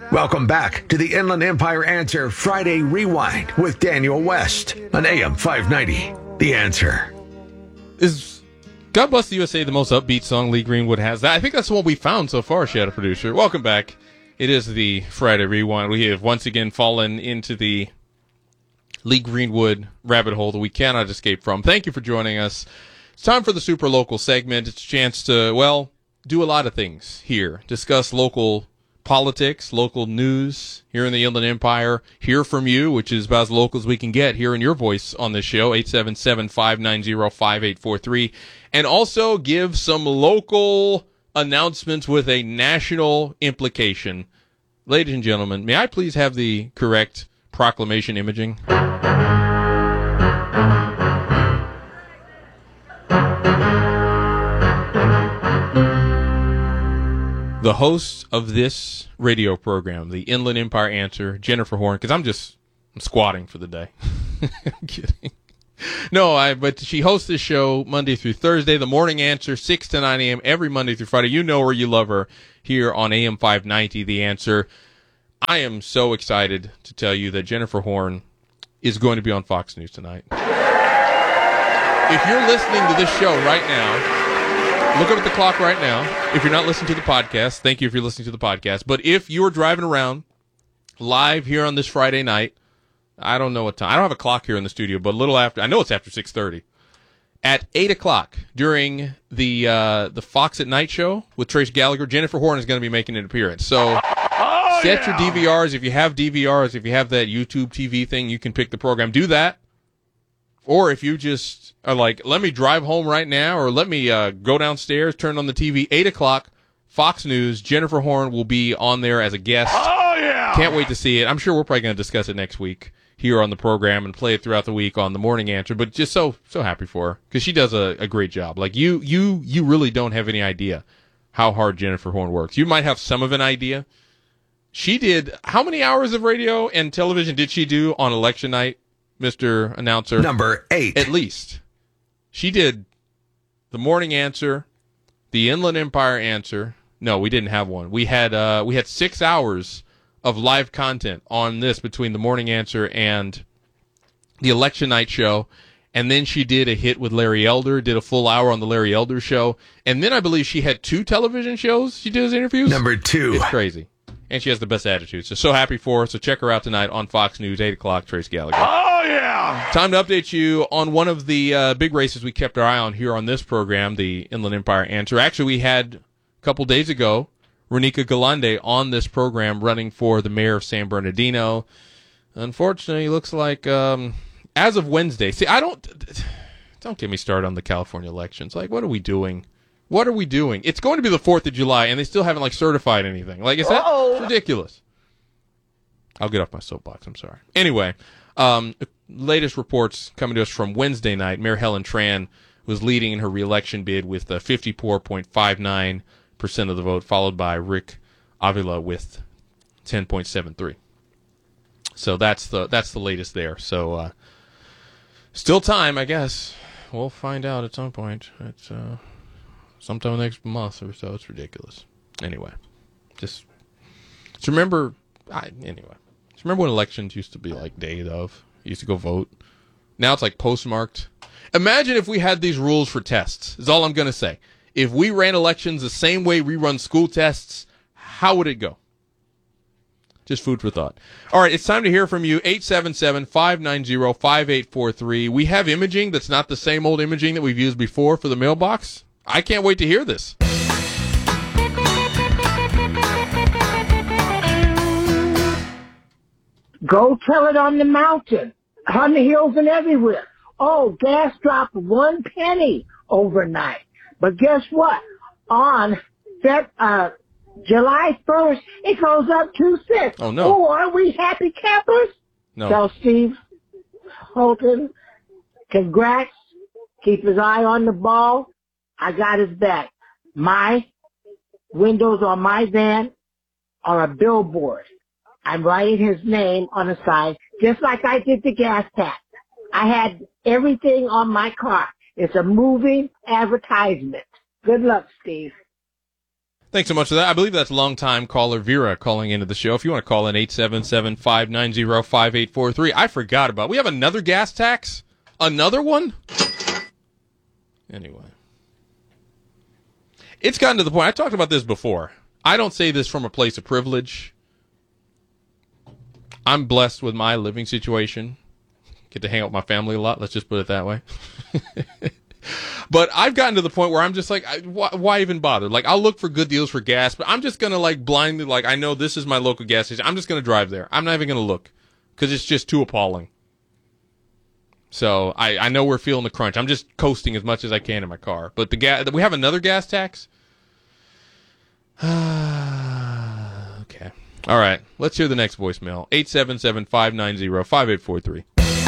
Welcome back to the Inland Empire Answer Friday Rewind with Daniel West on AM 590. The Answer. Is God Bless the USA the most upbeat song Lee Greenwood has? I think that's the one we found so far, Shadow Producer. Welcome back. It is the Friday Rewind. We have once again fallen into the Lee Greenwood rabbit hole that we cannot escape from. Thank you for joining us. It's time for the Super Local segment. It's a chance to, well, do a lot of things here. Discuss local politics, local news here in the Inland Empire. Hear from you, which is about as local as we can get, hearing your voice on this show, 877-590-5843. And also give some local announcements with a national implication. Ladies and gentlemen, may I please have the correct proclamation imaging? The host of this radio program, the Inland Empire Answer, Jennifer Horn, because I'm squatting for the day. I'm kidding. No, but she hosts this show Monday through Thursday, the Morning Answer, 6 to 9 a.m. every Monday through Friday. You know her, you love her, here on AM 590, The Answer. I am so excited to tell you that Jennifer Horn is going to be on Fox News tonight. If you're listening to this show right now, look up at the clock right now. If you're not listening to the podcast, thank you if you're listening to the podcast. But if you're driving around live here on this Friday night, I don't know what time. I don't have a clock here in the studio, but a little after, I know it's after 6:30. At 8 o'clock during the Fox at Night show with Trace Gallagher, Jennifer Horn is going to be making an appearance. So set your DVRs. If you have DVRs, if you have that YouTube TV thing, you can pick the program. Do that. Or if you just are like, let me drive home right now, or let me go downstairs, turn on the TV, 8 o'clock, Fox News, Jennifer Horn will be on there as a guest. Oh, yeah! Can't wait to see it. I'm sure we're probably going to discuss it next week here on the program and play it throughout the week on the Morning Answer, but just so happy for her, because she does a great job. Like, you really don't have any idea how hard Jennifer Horn works. You might have some of an idea. She did, how many hours of radio and television did she do on election night, Mr. Announcer? Number 8. At least. She did the Morning Answer, the Inland Empire Answer. No, we didn't have one. We had 6 hours of live content on this between the Morning Answer and the election night show. And then she did a hit with Larry Elder, did a full hour on the Larry Elder show. And then I believe she had 2 television shows she did as interviews. Number 2. It's crazy. And she has the best attitude. So happy for her. So check her out tonight on Fox News, 8 o'clock, Trace Gallagher. Oh, yeah! Time to update you on one of the big races we kept our eye on here on this program, the Inland Empire Answer. Actually, we had a couple days ago Renika Galande on this program running for the mayor of San Bernardino. Unfortunately, it looks like as of Wednesday. See, don't get me started on the California elections. Like, what are we doing? What are we doing? It's going to be the 4th of July, and they still haven't, certified anything. Like, is that ridiculous? I'll get off my soapbox. I'm sorry. Anyway, latest reports coming to us from Wednesday night. Mayor Helen Tran was leading in her reelection bid with 54.59% of the vote, followed by Rick Avila with 10.73%. So that's the latest there. So still time, I guess. We'll find out at some point. It's sometime next month or so. It's ridiculous. Anyway, just remember. Just remember when elections used to be like day of. You used to go vote. Now it's like postmarked. Imagine if we had these rules for tests. Is all I'm going to say. If we ran elections the same way we run school tests, how would it go? Just food for thought. All right, it's time to hear from you. 877-590-5843. We have imaging that's not the same old imaging that we've used before for the mailbox. I can't wait to hear this. Go tell it on the mountain, on the hills and everywhere. Oh, gas dropped 1 penny overnight. But guess what? On July 1st, it goes up 2 cents. Oh, no. Oh, are we happy campers? No. Tell Steve Holton, congrats. Keep his eye on the ball. I got his back. My windows on my van are a billboard. I'm writing his name on the side, just like I did the gas tax. I had everything on my car. It's a moving advertisement. Good luck, Steve. Thanks so much for that. I believe that's longtime caller Vera calling into the show. If you want to call in, 877-590-5843. I forgot about it. We have another gas tax? Another one? Anyway. It's gotten to the point, I talked about this before. I don't say this from a place of privilege. I'm blessed with my living situation. Get to hang out with my family a lot, let's just put it that way. But I've gotten to the point where I'm just like, why even bother? Like, I'll look for good deals for gas, but I'm just going to, like, blindly, like, I know this is my local gas station. I'm just going to drive there. I'm not even going to look because it's just too appalling. So I know we're feeling the crunch. I'm just coasting as much as I can in my car. But we have another gas tax? Okay. All right. Let's hear the next voicemail. 877-590-5843.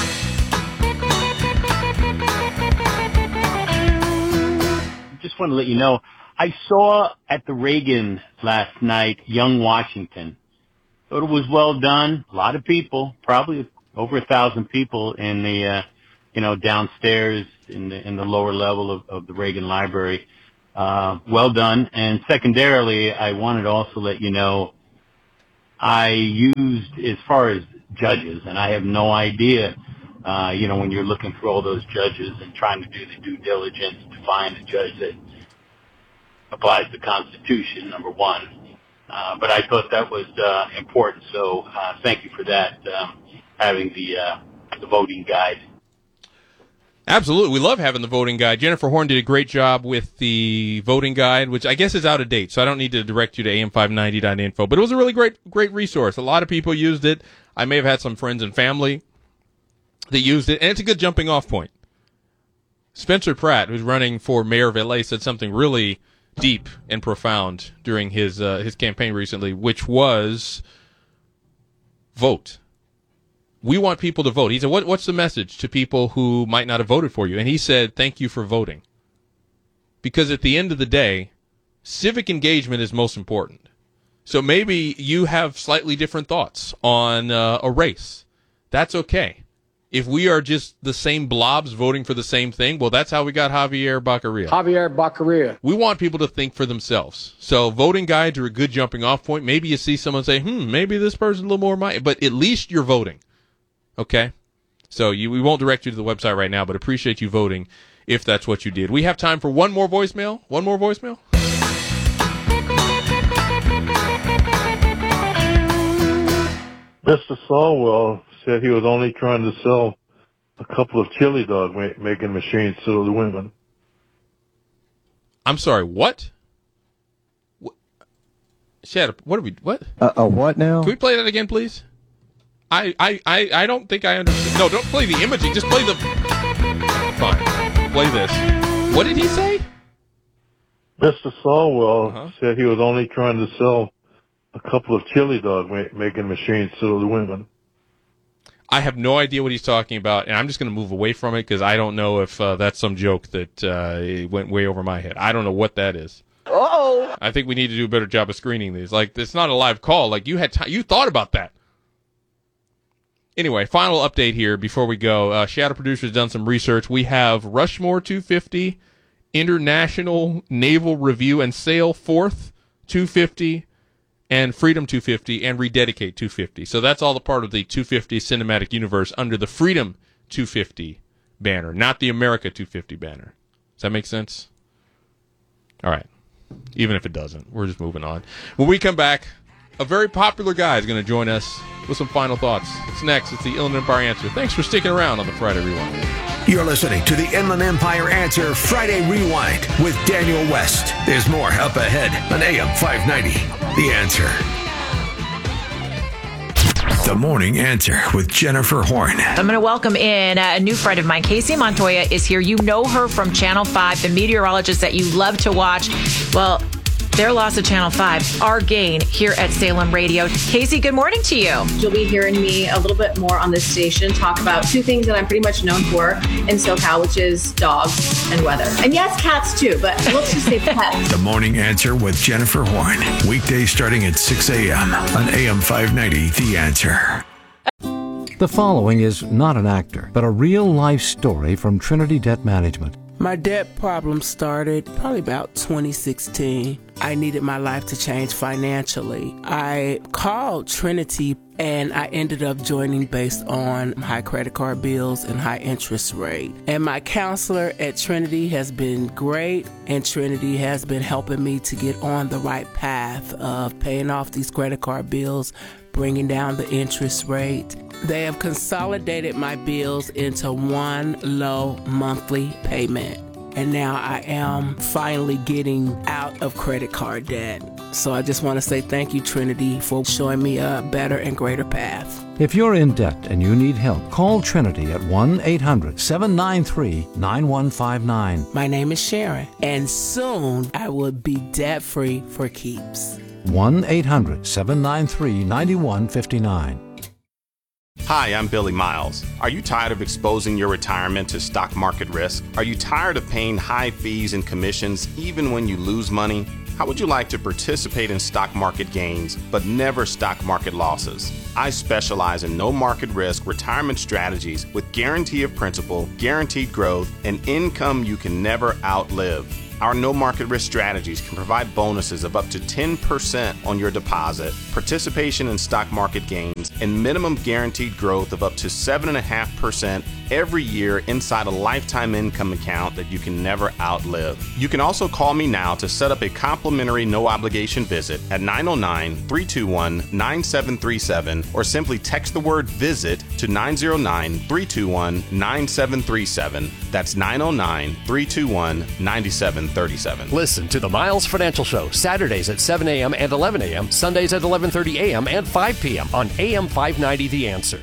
Just want to let you know, I saw at the Reagan last night, Young Washington. Thought it was well done. A lot of people, probably over 1,000 people in the, downstairs in the lower level of the Reagan Library. Well done. And secondarily, I wanted to also let you know, I used, as far as judges, and I have no idea, when you're looking through all those judges and trying to do the due diligence to find a judge that applies the Constitution, number one. But I thought that was important, so thank you for that, having the voting guide. Absolutely. We love having the voting guide. Jennifer Horn did a great job with the voting guide, which I guess is out of date, so I don't need to direct you to am590.info. But it was a really great resource. A lot of people used it. I may have had some friends and family that used it, and it's a good jumping off point. Spencer Pratt, who's running for mayor of LA, said something really deep and profound during his campaign recently, which was vote. We want people to vote. He said, what's the message to people who might not have voted for you? And he said, thank you for voting. Because at the end of the day, civic engagement is most important. So maybe you have slightly different thoughts on a race. That's okay. If we are just the same blobs voting for the same thing, well, that's how we got Javier Baccaria. We want people to think for themselves. So voting guides are a good jumping off point. Maybe you see someone say, maybe this person's a little more my, but at least you're voting. Okay? So we won't direct you to the website right now, but appreciate you voting if that's what you did. We have time for one more voicemail. Mr. Falwell said he was only trying to sell a couple of chili dog making machines to the women. I'm sorry, what? Shut up. What? What now? Can we play that again, please? I don't think I understand. No, don't play the imaging. Just play the... Fine. Play this. What did he say? Mr. Falwell said he was only trying to sell a couple of chili dog making machines to the women. I have no idea what he's talking about, and I'm just going to move away from it because I don't know if that's some joke that went way over my head. I don't know what that is. Uh-oh. I think we need to do a better job of screening these. Like, it's not a live call. Like, you had you thought about that. Anyway, final update here before we go. Shadow Producer's done some research. We have Rushmore 250, International Naval Review and Sale 4th 250, and Freedom 250, and Rededicate 250. So that's all a part of the 250 cinematic universe under the Freedom 250 banner, not the America 250 banner. Does that make sense? All right. Even if it doesn't, we're just moving on. When we come back, a very popular guy is going to join us with some final thoughts. It's next. It's the Inland Empire Answer. Thanks for sticking around on the Friday Rewind. You're listening to the Inland Empire Answer Friday Rewind with Daniel West. There's more up ahead on AM 590. The Answer. The Morning Answer with Jennifer Horn. I'm going to welcome in a new friend of mine. Casey Montoya is here. You know her from Channel 5, the meteorologist that you love to watch. Well, their loss of Channel 5, our gain here at Salem Radio. Casey, good morning to you. You'll be hearing me a little bit more on this station talk about two things that I'm pretty much known for in SoCal, which is dogs and weather. And yes, cats too, but let's just say pets. The Morning Answer with Jennifer Horn. Weekdays starting at 6 a.m. on AM 590. The Answer. The following is not an actor, but a real-life story from Trinity Debt Management. My debt problem started probably about 2016. I needed my life to change financially. I called Trinity and I ended up joining based on high credit card bills and high interest rate. And my counselor at Trinity has been great, and Trinity has been helping me to get on the right path of paying off these credit card bills, bringing down the interest rate. They have consolidated my bills into one low monthly payment. And now I am finally getting out of credit card debt. So I just want to say thank you, Trinity, for showing me a better and greater path. If you're in debt and you need help, call Trinity at 1-800-793-9159. My name is Sharon, and soon I will be debt-free for keeps. 1-800-793-9159. Hi, I'm Billy Miles. Are you tired of exposing your retirement to stock market risk? Are you tired of paying high fees and commissions even when you lose money? How would you like to participate in stock market gains but never stock market losses? I specialize in no market risk retirement strategies with guarantee of principal, guaranteed growth, and income you can never outlive. Our no market risk strategies can provide bonuses of up to 10% on your deposit, participation in stock market gains, and minimum guaranteed growth of up to 7.5% every year inside a lifetime income account that you can never outlive. You can also call me now to set up a complimentary no obligation visit at 909-321-9737 or simply text the word visit to 909-321-9737. That's 909-321-9737. Listen to the Miles Financial Show Saturdays at 7 a.m. and 11 a.m., Sundays at 11:30 a.m. and 5 p.m. on AM 590 The Answer.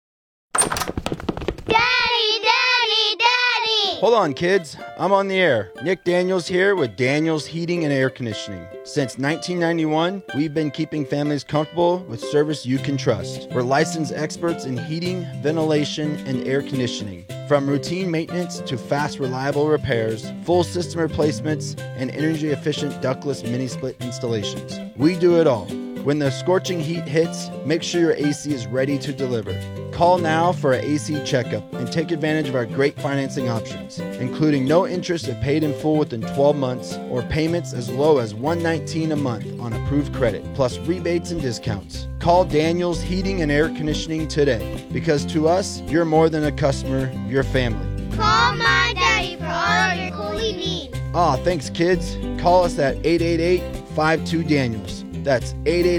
Hold on, kids. I'm on the air. Nick Daniels here with Daniels Heating and Air Conditioning. Since 1991, we've been keeping families comfortable with service you can trust. We're licensed experts in heating, ventilation, and air conditioning. From routine maintenance to fast, reliable repairs, full system replacements, and energy-efficient ductless mini-split installations. We do it all. When the scorching heat hits, make sure your AC is ready to deliver. Call now for an AC checkup and take advantage of our great financing options, including no interest if paid in full within 12 months or payments as low as $119 a month on approved credit, plus rebates and discounts. Call Daniels Heating and Air Conditioning today, because to us, you're more than a customer, you're family. Call my daddy for all your cooling needs. Aw, thanks, kids. Call us at 888-52-DANIELS. That's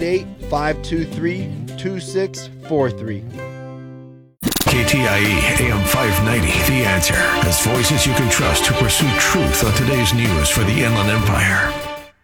888-523-2643. KTIE AM 590, The Answer. As voices you can trust to pursue truth on today's news for the Inland Empire.